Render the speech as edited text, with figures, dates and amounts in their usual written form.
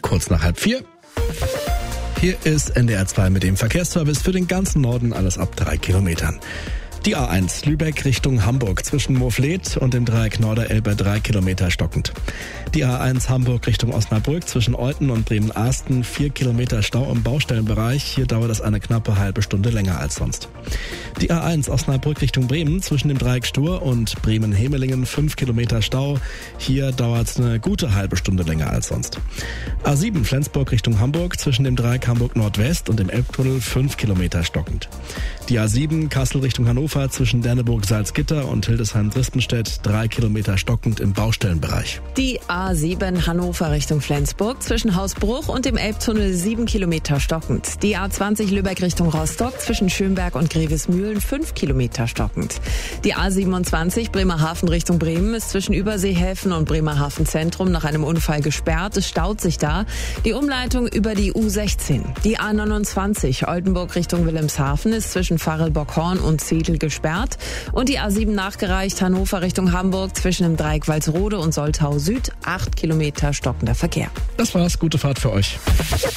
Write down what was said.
kurz nach 3:30. Hier ist NDR 2 mit dem Verkehrsservice für den ganzen Norden, alles ab 3 Kilometern. Die A1 Lübeck Richtung Hamburg zwischen Moorfleet und dem Dreieck Norderelbe 3 Kilometer stockend. Die A1 Hamburg Richtung Osnabrück zwischen Olten und Bremen-Arsten 4 Kilometer Stau im Baustellenbereich. Hier dauert es eine knappe halbe Stunde länger als sonst. Die A1 Osnabrück Richtung Bremen zwischen dem Dreieck Stur und Bremen-Hemelingen 5 Kilometer Stau. Hier dauert es eine gute halbe Stunde länger als sonst. A7 Flensburg Richtung Hamburg zwischen dem Dreieck Hamburg Nordwest und dem Elbtunnel 5 Kilometer stockend. Die A7 Kassel Richtung Hannover zwischen Derneburg-Salzgitter und Hildesheim-Drispenstedt 3 Kilometer stockend im Baustellenbereich. Die A7 Hannover Richtung Flensburg zwischen Hausbruch und dem Elbtunnel 7 Kilometer stockend. Die A20 Lübeck Richtung Rostock zwischen Schönberg und Grevesmühlen 5 Kilometer stockend. Die A27 Bremerhaven Richtung Bremen ist zwischen Überseehäfen und Bremerhaven Zentrum nach einem Unfall gesperrt. Es staut sich da. Die Umleitung über die U16. Die A29 Oldenburg Richtung Wilhelmshaven ist zwischen Farel-Bockhorn und Zedel gesperrt. Und die A7 nachgereicht Hannover Richtung Hamburg zwischen dem Dreieck Walsrode und Soltau Süd 8 Kilometer stockender Verkehr. Das war's, gute Fahrt für euch.